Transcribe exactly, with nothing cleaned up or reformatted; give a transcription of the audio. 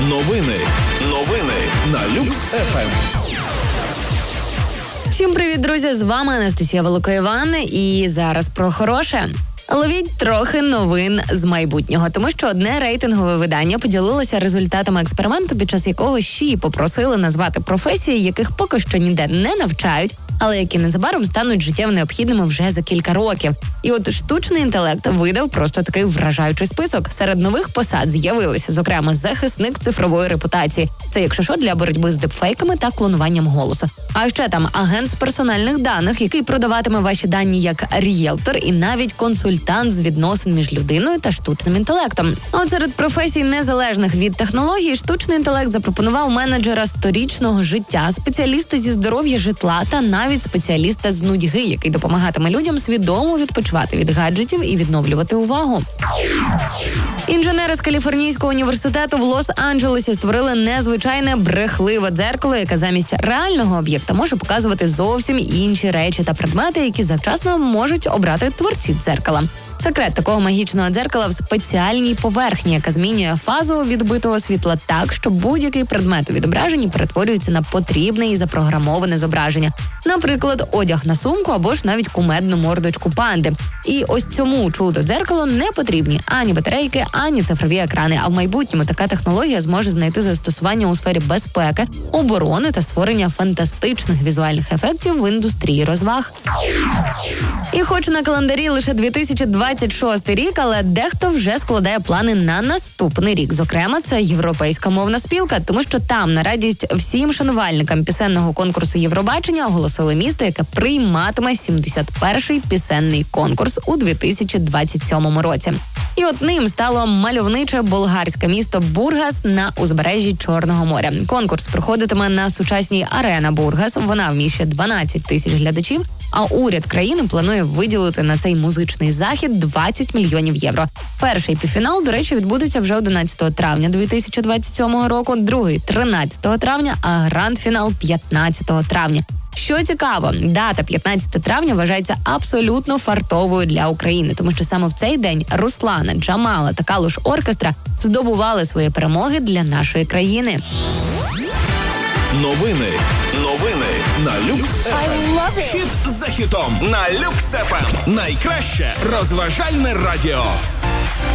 Новини. Новини на Люкс еф ем. Всім привіт, друзі! З вами Анастасія Великоїван. І зараз про хороше. Ловіть трохи новин з майбутнього, тому що одне рейтингове видання поділилося результатами експерименту, під час якого ЩІ попросили назвати професії, яких поки що ніде не навчають, але які незабаром стануть життєво необхідними вже за кілька років. І от штучний інтелект видав просто такий вражаючий список. Серед нових посад з'явилися, зокрема, захисник цифрової репутації. Це, якщо що, для боротьби з дипфейками та клонуванням голосу. А ще там агент з персональних даних, який продаватиме ваші дані як рієлтор, і навіть консультант з відносин між людиною та штучним інтелектом. А от серед професій, незалежних від технологій, штучний інтелект запропонував менеджера сторічного життя, спеціаліста зі здоров'я житла та навіть спеціаліста з нудьги, який допомагатиме людям свідомо відпочивати від гаджетів і відновлювати увагу. Інженери з Каліфорнійського університету в Лос-Анджелесі створили незвичайне брехливе дзеркало, яке замість реального об'єкта може показувати зовсім інші речі та предмети, які завчасно можуть обрати творці дзеркала. Секрет такого магічного дзеркала в спеціальній поверхні, яка змінює фазу відбитого світла так, що будь-який предмет у відображенні перетворюється на потрібне і запрограмоване зображення. Наприклад, одяг на сумку або ж навіть кумедну мордочку панди. І ось цьому чудо-дзеркалу не потрібні ані батарейки, ані цифрові екрани. А в майбутньому така технологія зможе знайти застосування у сфері безпеки, оборони та створення фантастичних візуальних ефектів в індустрії розваг. І хоч на календарі лише дві тисячі двадцять шостий рік, але дехто вже складає плани на наступний рік. Зокрема, це Європейська мовна спілка, тому що там на радість всім шанувальникам пісенного конкурсу Євробачення оголосили місто, яке прийматиме сімдесят перший пісенний конкурс у дві тисячі двадцять сьомому році. І от ним стало мальовниче болгарське місто Бургас на узбережжі Чорного моря. Конкурс проходитиме на сучасній Арена Бургас. Вона вміщує дванадцять тисяч глядачів, а уряд країни планує виділити на цей музичний захід двадцять мільйонів євро. Перший півфінал, до речі, відбудеться вже одинадцятого травня дві тисячі двадцять сьомого року, другий – тринадцятого травня, а гранд-фінал – п'ятнадцятого травня. Що цікаво, дата п'ятнадцятого травня вважається абсолютно фартовою для України, тому що саме в цей день Руслана, Джамала та Калуш Оркестра здобували свої перемоги для нашої країни. Новини. Новини на Люкс еф ем. Хіт за хітом на Люкс еф ем. Найкраще розважальне радіо.